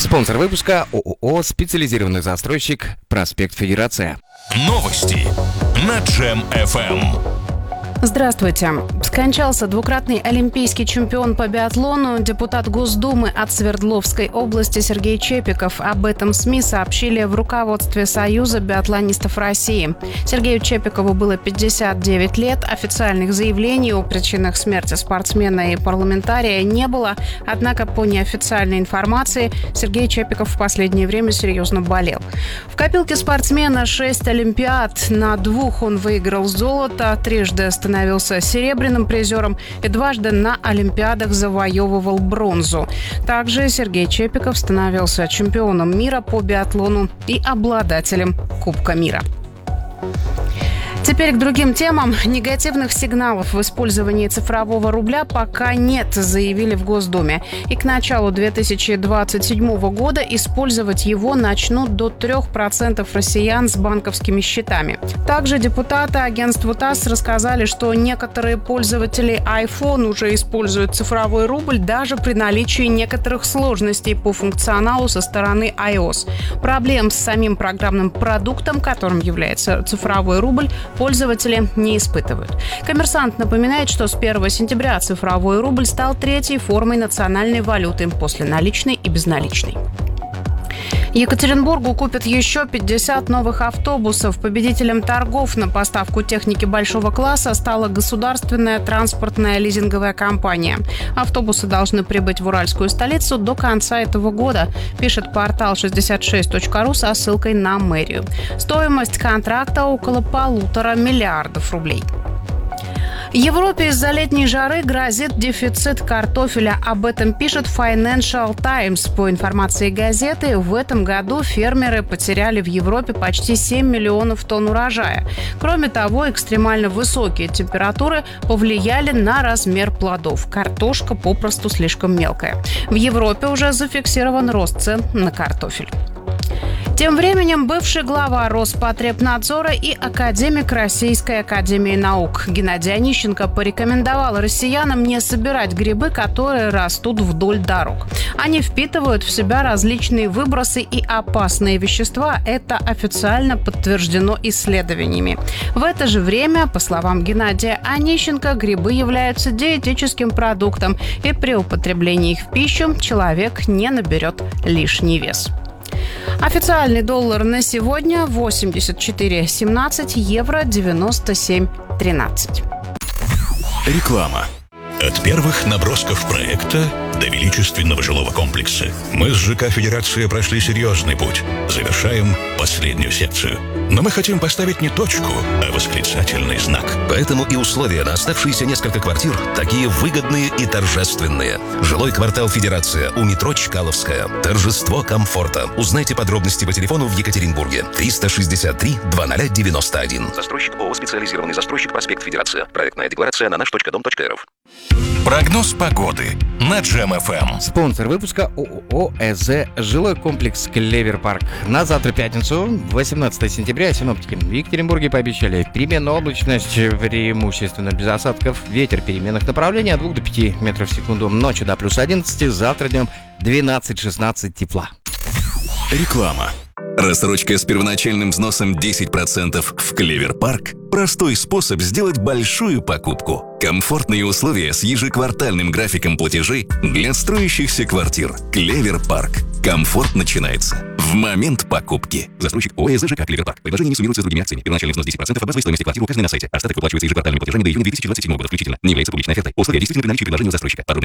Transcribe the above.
Спонсор выпуска ООО «Специализированный застройщик. Проспект Федерация». Новости на Джем FM. Здравствуйте. Скончался двукратный олимпийский чемпион по биатлону, депутат Госдумы от Свердловской области Сергей Чепиков. Об этом СМИ сообщили в руководстве Союза биатлонистов России. Сергею Чепикову было 59 лет. Официальных заявлений о причинах смерти спортсмена и парламентария не было. Однако, по неофициальной информации, Сергей Чепиков в последнее время серьезно болел. В копилке спортсмена 6 олимпиад. На 2 он выиграл золото, трижды становился серебряным призером и дважды на Олимпиадах завоевывал бронзу. Также Сергей Чепиков становился чемпионом мира по биатлону и обладателем Кубка мира. Теперь к другим темам. Негативных сигналов в использовании цифрового рубля пока нет, заявили в Госдуме. И к началу 2027 года использовать его начнут до 3% россиян с банковскими счетами. Также депутаты агентству ТАСС рассказали, что некоторые пользователи iPhone уже используют цифровой рубль даже при наличии некоторых сложностей по функционалу со стороны iOS. Проблем с самим программным продуктом, которым является цифровой рубль, пользователи не испытывают. «Коммерсант» напоминает, что с 1 сентября цифровой рубль стал третьей формой национальной валюты после наличной и безналичной. Екатеринбургу купят еще 50 новых автобусов. Победителем торгов на поставку техники большого класса стала государственная транспортная лизинговая компания. Автобусы должны прибыть в уральскую столицу до конца этого года, пишет портал 66.ru со ссылкой на мэрию. Стоимость контракта около 1,5 миллиарда рублей. Европе из-за летней жары грозит дефицит картофеля. Об этом пишет Financial Times. По информации газеты, в этом году фермеры потеряли в Европе почти 7 миллионов тонн урожая. Кроме того, экстремально высокие температуры повлияли на размер плодов. Картошка попросту слишком мелкая. В Европе уже зафиксирован рост цен на картофель. Тем временем бывший глава Роспотребнадзора и академик Российской академии наук Геннадий Онищенко порекомендовал россиянам не собирать грибы, которые растут вдоль дорог. Они впитывают в себя различные выбросы и опасные вещества. Это официально подтверждено исследованиями. В это же время, по словам Геннадия Онищенко, грибы являются диетическим продуктом, и при употреблении их в пищу человек не наберет лишний вес. Официальный доллар на сегодня 84,17, евро 97,13. Реклама. От первых набросков проекта до величественного жилого комплекса мы с ЖК «Федерация» прошли серьезный путь. Завершаем последнюю секцию. Но мы хотим поставить не точку, а восклицательный знак. Поэтому и условия на оставшиеся несколько квартир такие выгодные и торжественные. Жилой квартал «Федерация» у метро Чкаловская. Торжество комфорта. Узнайте подробности по телефону в Екатеринбурге. 363-2091. Застройщик ООО «Специализированный застройщик. Проспект Федерация». Проектная декларация на наш.дом.рф. Прогноз погоды на Джем FM. Спонсор выпуска ООО «ЭЗ» жилой комплекс «Клевер Парк». На завтра, пятницу, 18 сентября, синоптики в Екатеринбурге пообещали переменную облачность, преимущественно без осадков, ветер переменных направлений от 2 до 5 метров в секунду, ночью до плюс 11, завтра днем 12-16 тепла. Реклама. Рассрочка с первоначальным взносом 10% в Клевер Парк – простой способ сделать большую покупку. Комфортные условия с ежеквартальным графиком платежей для строящихся квартир. Клевер Парк. Комфорт начинается в момент покупки. Застройщик ООО «ЖК Клевер Парк». Предложение не суммируется с другими акциями. Первоначальный взнос 10% от базовой стоимости квартиры указанной на сайте. Остаток выплачивается ежеквартальными платежами до июня 2027 года включительно. Не является публичной офертой. Условия действительно при наличии предложения у застройщика.